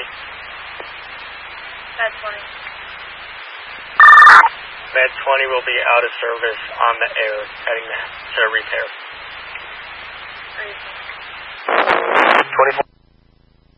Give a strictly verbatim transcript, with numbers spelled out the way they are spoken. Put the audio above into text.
Med twenty. Med twenty will be out of service on the air, heading to repair. Reason. twenty-four.